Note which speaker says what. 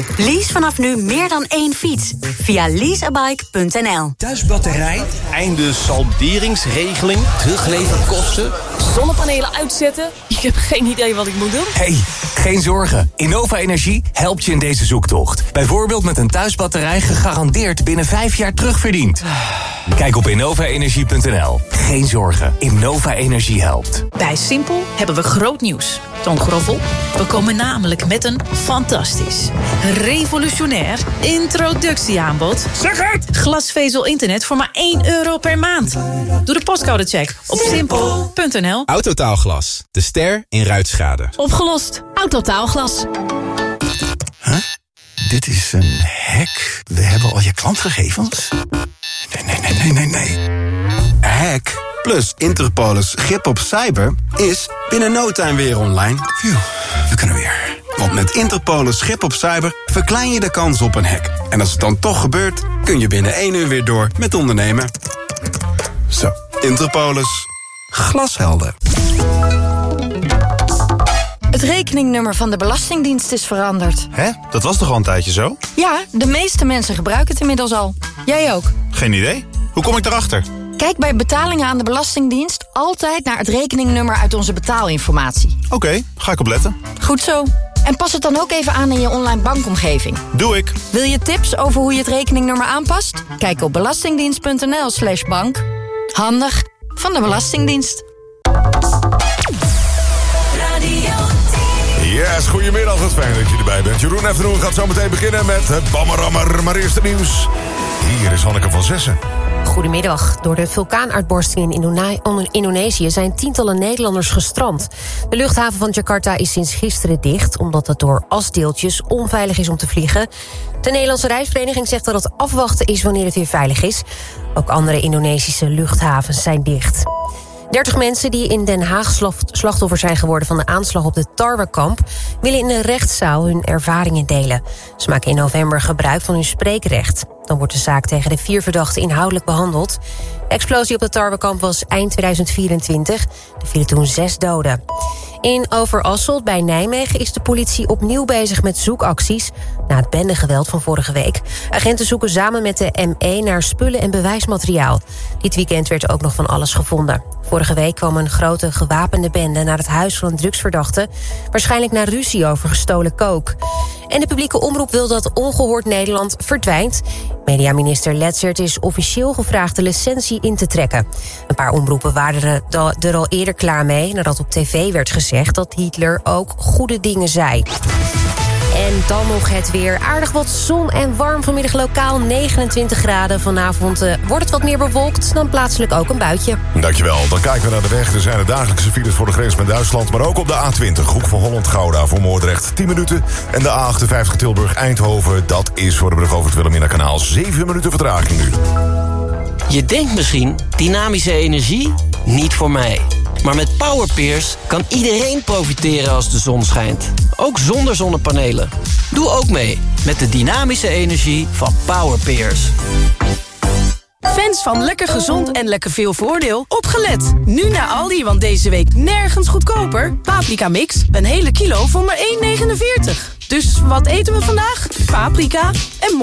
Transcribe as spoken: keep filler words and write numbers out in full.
Speaker 1: Lease vanaf nu meer dan één fiets. Via leaseabike punt n l.
Speaker 2: Thuisbatterij, einde salderingsregeling, terugleverkosten,
Speaker 3: zonnepanelen uitzetten? Ik heb geen idee wat ik moet doen.
Speaker 4: Hey, geen zorgen. Innova Energie helpt je in deze zoektocht. Bijvoorbeeld met een thuisbatterij gegarandeerd binnen vijf jaar terugverdiend. Kijk op innova energie punt n l. Geen zorgen. Innova Energie helpt.
Speaker 5: Bij Simpel hebben we groot nieuws. Toon Groffel. We komen namelijk met een fantastisch, revolutionair introductieaanbod.
Speaker 2: Zeg het!
Speaker 5: Glasvezel internet voor maar één euro per maand. Doe de postcodecheck op simpel punt n l.
Speaker 6: Autotaalglas, de ster in ruitschade.
Speaker 3: Opgelost. Autotaalglas.
Speaker 7: Huh? Dit is een hack. We hebben al je klantgegevens. Nee, nee, nee, nee, nee, nee. Hack plus Interpolis grip op cyber is binnen no time weer online. Phew, we kunnen weer. Want met Interpolis grip op cyber verklein je de kans op een hack. En als het dan toch gebeurt, kun je binnen één uur weer door met ondernemen. Zo, Interpolis. Glashelder.
Speaker 8: Het rekeningnummer van de Belastingdienst is veranderd.
Speaker 9: Hè? Dat was toch al een tijdje zo?
Speaker 8: Ja, de meeste mensen gebruiken het inmiddels al. Jij ook.
Speaker 9: Geen idee. Hoe kom ik daarachter?
Speaker 8: Kijk bij betalingen aan de Belastingdienst altijd naar het rekeningnummer uit onze betaalinformatie.
Speaker 9: Oké, okay, ga ik opletten.
Speaker 8: Goed zo. En pas het dan ook even aan in je online bankomgeving.
Speaker 9: Doe ik.
Speaker 8: Wil je tips over hoe je het rekeningnummer aanpast? Kijk op belastingdienst punt n l slash bank. Handig van de Belastingdienst.
Speaker 10: Yes, goedemiddag, wat fijn dat je erbij bent. Jeroen Efteroen gaat zo meteen beginnen met het Bammerammer. Maar eerst het nieuws. Hier is Hanneke van Zessen.
Speaker 11: Goedemiddag. Door de vulkaanuitbarsting in Indone- Indonesië zijn tientallen Nederlanders gestrand. De luchthaven van Jakarta is sinds gisteren dicht, omdat het door asdeeltjes onveilig is om te vliegen. De Nederlandse reisvereniging zegt dat het afwachten is wanneer het weer veilig is. Ook andere Indonesische luchthavens zijn dicht. dertig mensen die in Den Haag slachtoffer zijn geworden van de aanslag op de Tarwekamp willen in de rechtszaal hun ervaringen delen. Ze maken in november gebruik van hun spreekrecht. Dan wordt de zaak tegen de vier verdachten inhoudelijk behandeld. De explosie op de Tarwekamp was eind tweeduizend vierentwintig. Er vielen toen zes doden. In Overasselt bij Nijmegen is de politie opnieuw bezig met zoekacties na het bendegeweld van vorige week. Agenten zoeken samen met de M E naar spullen en bewijsmateriaal. Dit weekend werd ook nog van alles gevonden. Vorige week kwam een grote gewapende bende naar het huis van een drugsverdachte, waarschijnlijk na ruzie over gestolen coke. En de publieke omroep wil dat Ongehoord Nederland verdwijnt. Mediaminister Letzert is officieel gevraagd de licentie in te trekken. Een paar omroepen waren er al eerder klaar mee nadat op tv werd gezegd dat Hitler ook goede dingen zei. En dan nog het weer. Aardig wat zon en warm, vanmiddag lokaal negenentwintig graden. Vanavond uh, wordt het wat meer bewolkt, dan plaatselijk ook een buitje.
Speaker 10: Dankjewel. Dan kijken we naar de weg. Er zijn de dagelijkse files voor de grens met Duitsland, maar ook op de A twintig. Hoek van Holland-Gouda voor Moordrecht tien minuten. En de A achtenvijftig Tilburg-Eindhoven, dat is voor de brug over het Wilhelmina-kanaal zeven minuten vertraging nu.
Speaker 12: Je denkt misschien, dynamische energie? Niet voor mij. Maar met Powerpeers kan iedereen profiteren als de zon schijnt. Ook zonder zonnepanelen. Doe ook mee met de dynamische energie van Powerpeers.
Speaker 3: Fans van lekker gezond en lekker veel voordeel, opgelet! Nu naar Aldi, want deze week nergens goedkoper. Paprika mix, een hele kilo voor maar één negenenveertig. Dus wat eten we vandaag? Paprika en